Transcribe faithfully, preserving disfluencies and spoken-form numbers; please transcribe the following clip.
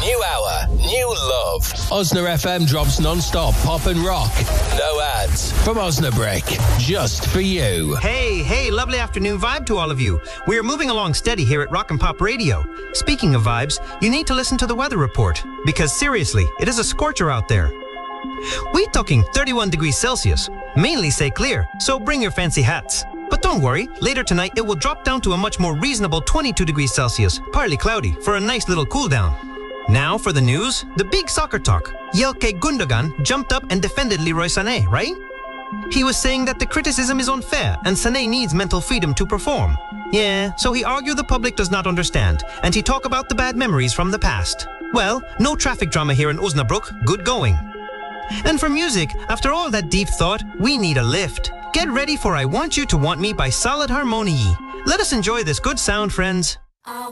New hour, new love. Osna F M drops non-stop pop and rock. No ads. From Osnabrick, just for you. Hey, hey, lovely afternoon vibe to all of you. We are moving along steady here at Rock and Pop Radio. Speaking of vibes, you need to listen to the weather report, because seriously, it is a scorcher out there. We're talking thirty-one degrees Celsius, mainly say clear, so bring your fancy hats. But don't worry, later tonight it will drop down to a much more reasonable twenty-two degrees Celsius, partly cloudy, for a nice little cool down. Now for the news, the big soccer talk. Jelke Gundogan jumped up and defended Leroy Sané, right? He was saying that the criticism is unfair and Sané needs mental freedom to perform. Yeah, so he argued the public does not understand, and he talked about the bad memories from the past. Well, no traffic drama here in Osnabrück, good going. And for music, after all that deep thought, we need a lift. Get ready for I Want You to Want Me by Solid Harmonie. Let us enjoy this good sound, friends.